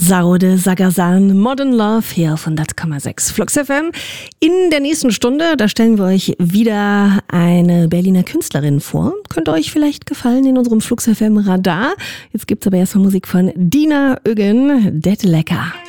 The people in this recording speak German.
Saude Sagasan, Modern Love hier auf 100,6 Flux FM. In der nächsten Stunde, da stellen wir euch wieder eine Berliner Künstlerin vor. Könnte euch vielleicht gefallen in unserem Flux FM Radar. Jetzt gibt's aber erstmal Musik von Dina Öggen, Det Lecker.